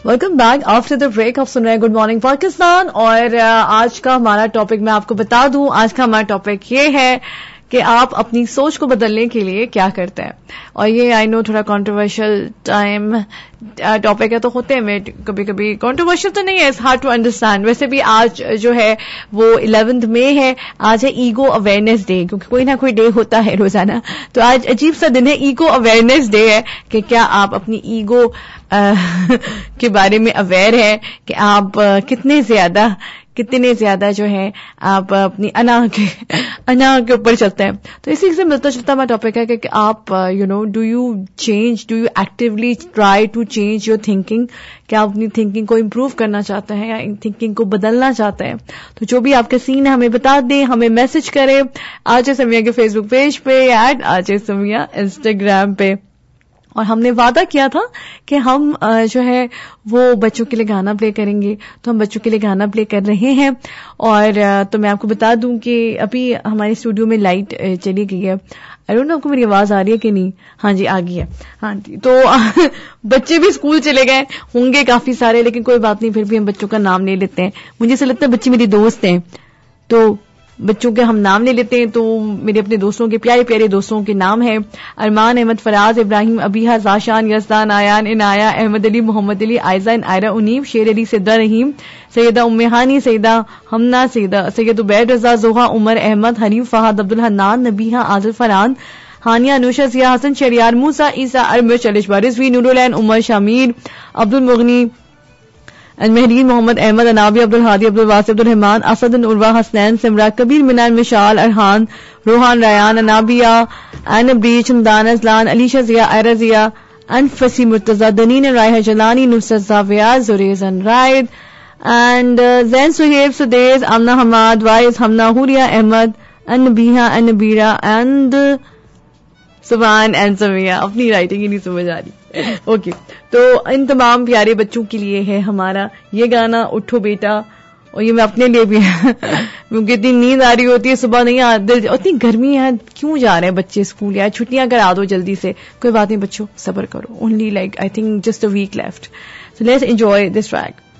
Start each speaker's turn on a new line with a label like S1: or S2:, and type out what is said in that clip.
S1: Welcome back after the break. आप सुन रहे हैं गुड मॉर्निंग पाकिस्तान। और आज का हमारा टॉपिक मैं आपको बता दूं, आज का हमारा टॉपिक ये है कि आप अपनी सोच को बदलने के लिए क्या करते हैं। और ये आई नो थोड़ा कंट्रोवर्शियल टॉपिक है, तो होते हैं कभी कभी कंट्रोवर्शियल तो नहीं है, इट्स हार्ड टू अंडरस्टैंड। वैसे भी आज जो है वो 11 मई है, आज है ईगो अवेयरनेस डे, क्योंकि कोई ना कोई डे होता है रोजाना। तो आज अजीब सा दिन है, ईगो अवेयरनेस डे है कि क्या आप अपनी ईगो के बारे में अवेयर है कि आप कितने ज्यादा जो है आप अपनी अना के ऊपर चलते हैं। तो इसी से मिलता जुलता हमारा टॉपिक है कि आप do you actively try to change your thinking. क्या आप अपनी थिंकिंग को इम्प्रूव करना चाहते हैं या इन थिंकिंग को बदलना चाहते हैं? तो जो भी आपके सीन है हमें बता दें, हमें मैसेज करें आरजे समिया के फेसबुक पेज पे या @आरजे समिया इंस्टाग्राम पे। और हमने वादा किया था कि हम जो है वो बच्चों के लिए गाना प्ले करेंगे, तो हम बच्चों के लिए गाना प्ले कर रहे हैं। और तो मैं आपको बता दूं कि अभी हमारे स्टूडियो में लाइट चली गई है। आई डोंट नो आपको मेरी आवाज आ रही है कि नहीं। हाँ जी, आ गई है। हाँ जी, तो बच्चे भी स्कूल चले गए होंगे काफी सारे, लेकिन कोई बात नहीं, फिर भी हम बच्चों का नाम ले लेते हैं। मुझे ऐसा लगता है बच्चे मेरी दोस्त हैं, तो बच्चों के हम नाम ले लेते हैं। तो मेरे अपने दोस्तों के प्यारे प्यारे दोस्तों के नाम है अरमान अहमद, फराज, इब्राहिम, अबीहा, जाशान, यजदान, आयान, इनाया, अहमद अली, मोहम्मद अली, आयजा, आयरा, उनीब, शेर अली, सिद्दा रहीम, सैयदा उम्मेहानी, सैयदा हमना, सैयद उबैद रजा, जोहा, उमर अहमद, हनीफ, फहद, अब्दुल हन्नान, नबीहा, आदिल फरहान, हानिया, अनुशा, जिया, हसन, शरियार, मूसा, ईसा, अरमर, चलिश, बारिजवी, नूरुलैन, उमर, शामीर, अब्दुल मुगनी, मेहरीन, मोहम्मद अहमद, अनाबी, अब्दुल हादी, अब्दुल वासी, Abdul Rahman, Asad, Urwa, Hasnain, Simra, Kabir, मिनान, मिशाल, Arhan, Rohan, Rayan, Anabia, N breach, Hamdan, Azlan, Alisha, Jiya, Ayra, Jiya, अनफसी, Murtaza, दनीन, रायहा, जलानी, Nusrat, जाविया, जुरेज, रायद, and Jain, Suhaib, सुदेज, Amna, Hammad, wise, Hamna, Huriya, Ahmad, अनबीहा, अनबीरा, and Subhan and Samiya. अपनी राइटिंग ही नहीं समझ आ रही। ओके, तो इन तमाम प्यारे बच्चों के लिए है हमारा ये गाना उठो बेटा। और ये मैं अपने लिए भी क्योंकि इतनी नींद आ रही होती है, सुबह नहीं आती, इतनी गर्मी है, क्यों जा रहे हैं बच्चे स्कूल? यार छुट्टियां करा दो जल्दी से। कोई बात नहीं बच्चों, सब्र करो, only I think just a week left. So let's enjoy this track.